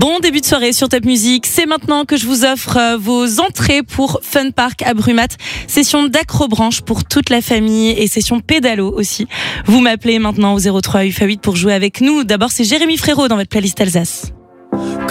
Bon début de soirée sur Top Music. C'est maintenant que je vous offre vos entrées pour Fun Park à Brumat. Session d'acrobranche pour toute la famille et session pédalo aussi. Vous m'appelez maintenant au 03 UFA8 pour jouer avec nous. D'abord, c'est Jérémy Frérot dans votre playlist Alsace.